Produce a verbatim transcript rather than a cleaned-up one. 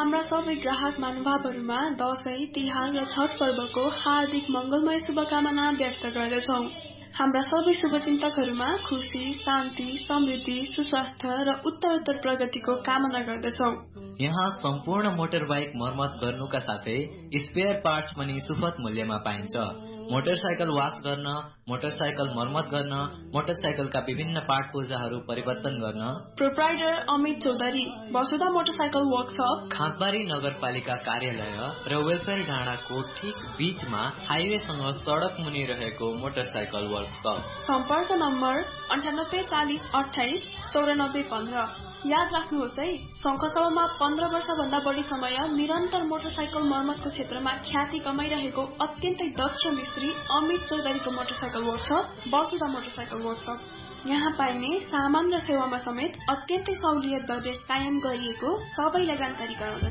हाम्रा सबै ग्राहक महानुभावहरूमा दशैं, तिहार र छठ पर्वको हार्दिक मंगलमय शुभकामना व्यक्त गर्दछौं। हाम्रा सबै शुभचिन्तकहरूमा खुशी, शान्ति, समृद्धि, सुस्वास्थ्य र उत्तरोत्तर प्रगतिको कामना गर्दछौं। यहाँ सम्पूर्ण मोटरबाइक मर्मत गर्नुका साथै स्पेयर पार्ट्स पनि सुपथ मूल्यमा पाइन्छ। मोटरसाइकल वास गर्न, मोटरसाइकल मर्मत गर्न, मोटरसाइकलका विभिन्न पार्ट पूर्जाहरू परिवर्तन गर्न। प्रोप्राइटर अमित चौधरी, वसुधा मोटरसाइकल वर्कशप, खाँदबारी नगरपालिका कार्यालय र वेलफेयर डाँडाको ठीक बीचमा हाइवेसँग सड़क मुनि रहेको मोटरसाइकल वर्कशप। सम्पर्क नम्बर अन्ठानब्बे चालिस अठाइस चौरानब्बे पन्ध्र। याद राख्नुहोस् है, शङ्खसभामा पन्ध्र वर्ष भन्दा बढी समय निरन्तर मोटरसाइकल मर्मतको क्षेत्रमा ख्याति कमाइरहेको अत्यन्तै दक्ष मिस्त्री अमित चौधरीको मोटरसाइकल वर्कशप वसुधा मोटरसाइकल वर्कशप। यहाँ पाइने सामान र सेवामा समेत अत्यन्तै सहुलियत दर कायम गरिएको सबैलाई जानकारी गराउँदछ।